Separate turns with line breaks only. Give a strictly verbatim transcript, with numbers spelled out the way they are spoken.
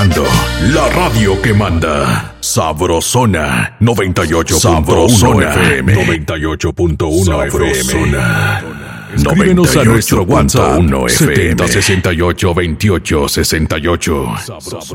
escuchando la radio que manda. Sabrosona noventa y ocho punto uno F M. noventa y ocho punto uno F M. Escríbenos a nuestro WhatsApp setenta sesenta y ocho veintiocho sesenta y ocho.